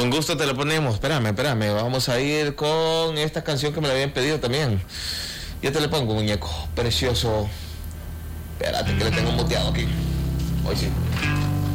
Con gusto te lo ponemos. Espérame. Vamos a ir con esta canción que me la habían pedido también. Ya te le pongo, muñeco. Precioso. Espérate que le tengo muteado aquí. Hoy sí.